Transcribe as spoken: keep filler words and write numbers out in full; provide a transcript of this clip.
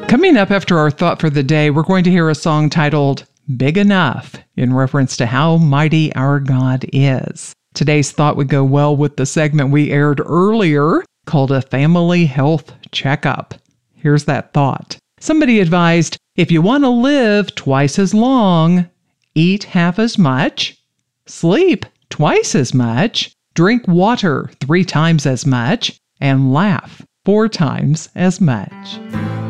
Coming up after our thought for the day, we're going to hear a song titled Big Enough, in reference to how mighty our God is. Today's thought would go well with the segment we aired earlier called a family health checkup. Here's that thought. Somebody advised, if you want to live twice as long, eat half as much, sleep twice as much, drink water three times as much, and laugh four times as much.